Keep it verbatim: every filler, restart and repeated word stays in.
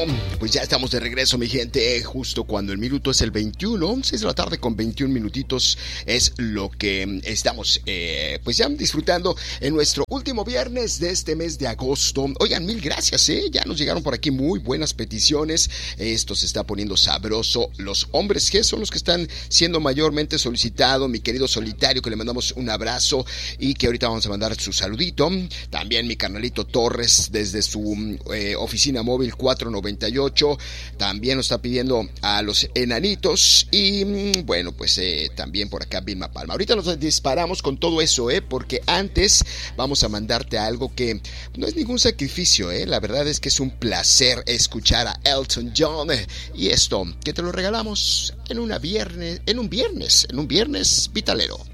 Pues ya estamos de regreso, mi gente, justo cuando el minuto es el veintiuno, seis de la tarde con veintiún minutitos es lo que estamos eh, pues ya disfrutando en nuestro último viernes de este mes de agosto. Oigan, mil gracias, ¿eh? Ya nos llegaron por aquí muy buenas peticiones. Esto se está poniendo sabroso. Los hombres G son los que están siendo mayormente solicitados. Mi querido Solitario, que le mandamos un abrazo y que ahorita vamos a mandar su saludito. También mi carnalito Torres desde su eh, oficina móvil cuatro noventa y ocho. También nos está pidiendo a los enanitos. Y bueno, pues eh, también por acá Vilma Palma. Ahorita nos disparamos con todo eso, ¿eh? Porque antes vamos a mandarte algo que no es ningún sacrificio, ¿eh? La verdad es que es un placer escuchar a Elton John. Y esto, que te lo regalamos en una viernes, en un viernes, en un viernes vitalero.